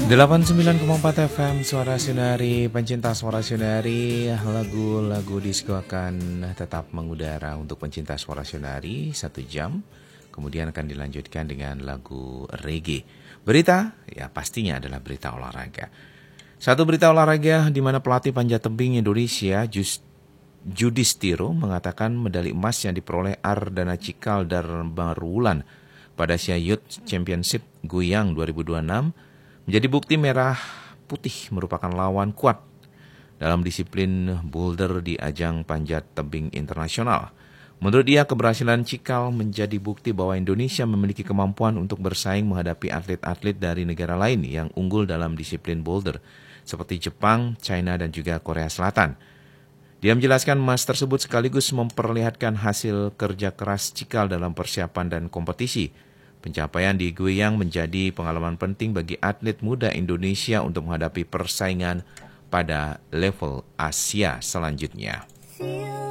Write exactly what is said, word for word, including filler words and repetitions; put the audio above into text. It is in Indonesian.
delapan puluh sembilan koma empat F M Suara Sunari, pencinta Suara Sunari, lagu-lagu disko akan tetap mengudara untuk pencinta Suara Sunari satu jam. Kemudian akan dilanjutkan dengan lagu reggae. Berita, ya pastinya adalah berita olahraga. Satu berita olahraga di mana pelatih panjat tebing Indonesia Just Judistiro mengatakan medali emas yang diperoleh Ardana Cikal Darmarulan pada Asia Youth Championship Guiyang dua ribu dua puluh enam menjadi bukti merah putih merupakan lawan kuat dalam disiplin boulder di ajang panjat tebing internasional. Menurut dia, keberhasilan Cikal menjadi bukti bahwa Indonesia memiliki kemampuan untuk bersaing menghadapi atlet-atlet dari negara lain yang unggul dalam disiplin boulder, seperti Jepang, China, dan juga Korea Selatan. Dia menjelaskan emas tersebut sekaligus memperlihatkan hasil kerja keras Cikal dalam persiapan dan kompetisi. Pencapaian di Guiyang menjadi pengalaman penting bagi atlet muda Indonesia untuk menghadapi persaingan pada level Asia selanjutnya.